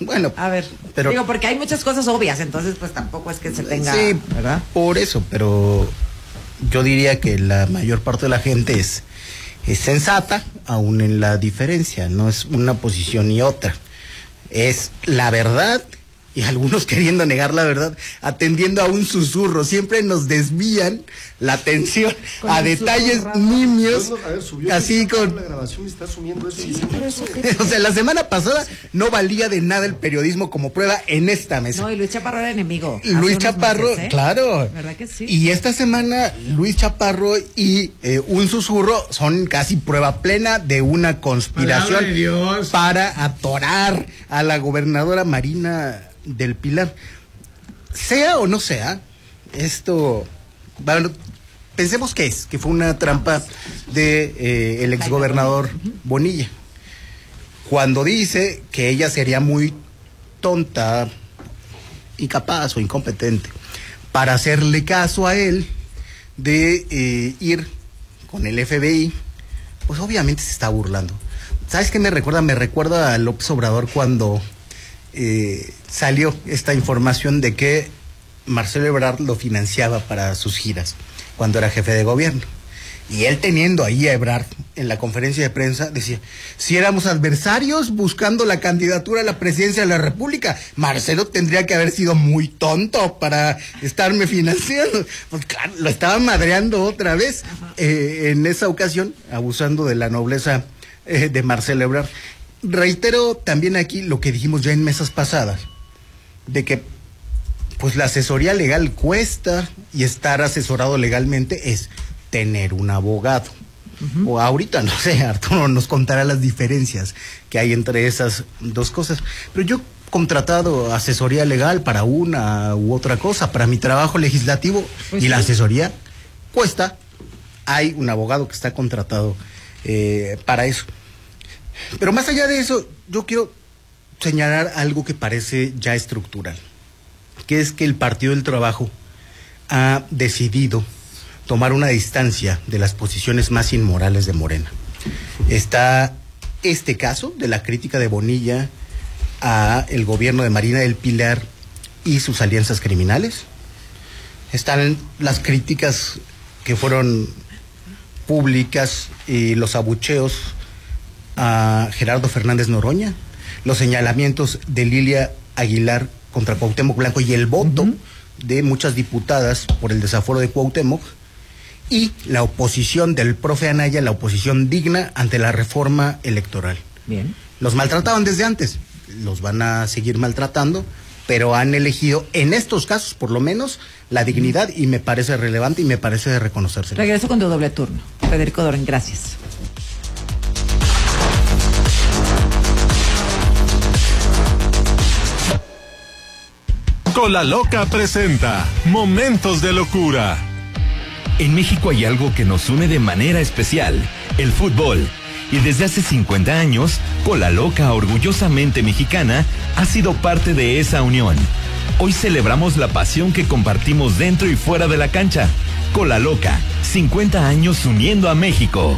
Bueno, a ver, pero digo, porque hay muchas cosas obvias, entonces pues tampoco es que se tenga, sí, ¿verdad? Por eso, pero yo diría que la mayor parte de la gente es sensata, aún en la diferencia, no es una posición y otra, es la verdad. Y algunos queriendo negar la verdad, atendiendo a un susurro. Siempre nos desvían la atención a detalles nimios. Así con... La grabación está asumiendo eso. Sí, pero eso O sea, la semana pasada no valía de nada el periodismo como prueba en esta mesa. No, y Luis Chaparro era enemigo. Luis Chaparro, meses, ¿eh? Claro. ¿Verdad que sí? Y esta semana Luis Chaparro y un susurro son casi prueba plena de una conspiración para atorar a la gobernadora Marina del Pilar. Sea o no sea, esto, bueno, pensemos que fue una trampa de el exgobernador Bonilla, cuando dice que ella sería muy tonta, incapaz o incompetente para hacerle caso a él de ir con el FBI. Pues obviamente se está burlando. ¿Sabes qué me recuerda? Me recuerda a López Obrador cuando salió esta información de que Marcelo Ebrard lo financiaba para sus giras cuando era jefe de gobierno. Y él teniendo ahí a Ebrard en la conferencia de prensa, decía, si éramos adversarios buscando la candidatura a la presidencia de la República, Marcelo tendría que haber sido muy tonto para estarme financiando. Pues claro, lo estaba madreando otra vez, en esa ocasión, abusando de la nobleza de Marcelo Ebrard. Reitero también aquí lo que dijimos ya en mesas pasadas, de que pues la asesoría legal cuesta, y estar asesorado legalmente es tener un abogado. O ahorita, no sé, Arturo nos contará las diferencias que hay entre esas dos cosas. Pero yo he contratado asesoría legal para una u otra cosa, para mi trabajo legislativo, pues y sí, la asesoría cuesta. Hay un abogado que está contratado para eso. Pero más allá de eso, yo quiero señalar algo que parece ya estructural, que es que el Partido del Trabajo ha decidido tomar una distancia de las posiciones más inmorales de Morena. Está este caso de la crítica de Bonilla a el gobierno de Marina del Pilar y sus alianzas criminales. Están las críticas que fueron públicas y los abucheos a Gerardo Fernández Noroña, los señalamientos de Lilia Aguilar contra Cuauhtémoc Blanco y el voto de muchas diputadas por el desaforo de Cuauhtémoc, y la oposición del profe Anaya, la oposición digna ante la reforma electoral. Bien. Los maltrataban desde antes, los van a seguir maltratando, pero han elegido, en estos casos por lo menos, la dignidad, y me parece relevante y me parece de reconocerse. Regreso con tu doble turno. Federico Doren, gracias. Cola Loca presenta Momentos de Locura. En México hay algo que nos une de manera especial, el fútbol. Y desde hace 50 años, Cola Loca, orgullosamente mexicana, ha sido parte de esa unión. Hoy celebramos la pasión que compartimos dentro y fuera de la cancha. Cola Loca, 50 años uniendo a México.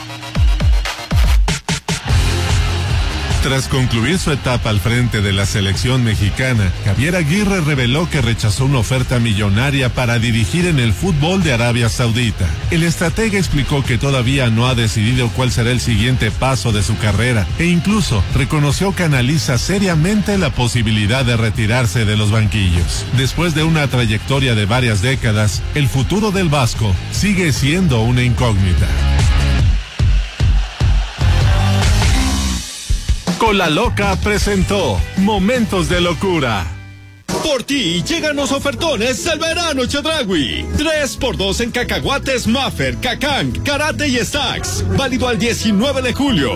Tras concluir su etapa al frente de la selección mexicana, Javier Aguirre reveló que rechazó una oferta millonaria para dirigir en el fútbol de Arabia Saudita. El estratega explicó que todavía no ha decidido cuál será el siguiente paso de su carrera e incluso reconoció que analiza seriamente la posibilidad de retirarse de los banquillos. Después de una trayectoria de varias décadas, el futuro del vasco sigue siendo una incógnita. Cola Loca presentó Momentos de Locura. Por ti llegan los ofertones del verano Chedraui. 3x2 en cacahuates Maffer, Cacán, Karate y Stacks. Válido al 19 de julio.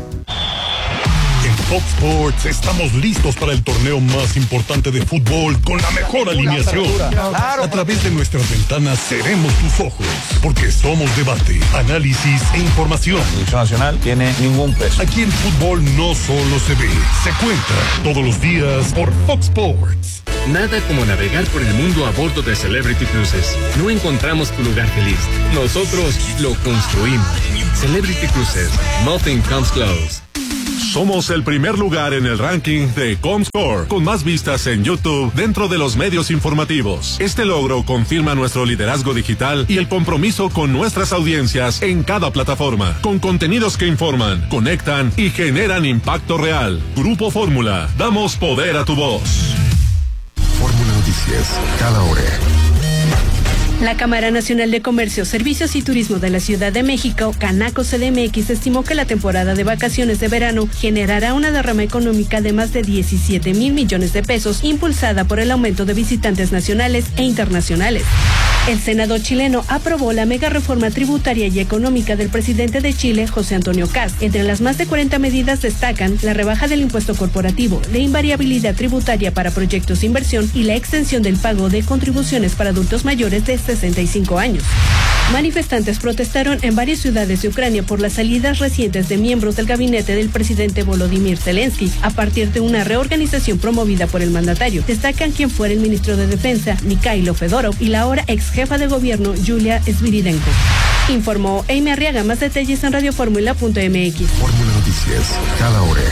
En Fox Sports estamos listos para el torneo más importante de fútbol con la mejor alineación. A través de nuestras ventanas seremos tus ojos, porque somos debate, análisis e información. La selección nacional tiene ningún peso. Aquí el fútbol no solo se ve, se cuenta todos los días por Fox Sports. Nada como navegar por el mundo a bordo de Celebrity Cruises. No encontramos tu lugar feliz. Nosotros lo construimos. Celebrity Cruises. Nothing comes close. Somos el primer lugar en el ranking de Comscore, con más vistas en YouTube dentro de los medios informativos. Este logro confirma nuestro liderazgo digital y el compromiso con nuestras audiencias en cada plataforma, con contenidos que informan, conectan y generan impacto real. Grupo Fórmula, damos poder a tu voz. Fórmula Noticias, cada hora. La Cámara Nacional de Comercio, Servicios y Turismo de la Ciudad de México, Canaco CDMX, estimó que la temporada de vacaciones de verano generará una derrama económica de más de 17,000 millones de pesos, impulsada por el aumento de visitantes nacionales e internacionales. El Senado chileno aprobó la mega reforma tributaria y económica del presidente de Chile, José Antonio Kast. Entre las más de 40 medidas destacan la rebaja del impuesto corporativo, la invariabilidad tributaria para proyectos de inversión y la extensión del pago de contribuciones para adultos mayores de 65 años. Manifestantes protestaron en varias ciudades de Ucrania por las salidas recientes de miembros del gabinete del presidente Volodymyr Zelensky a partir de una reorganización promovida por el mandatario. Destacan quien fuera el ministro de Defensa, Mikhailo Fedorov, y la ahora ex jefa de gobierno, Yulia Sviridenko. Informó Amy Arriaga. Más detalles en radioformula.mx. Fórmula Noticias, cada hora.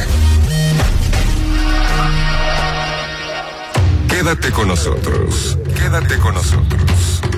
Quédate con nosotros. Quédate con nosotros.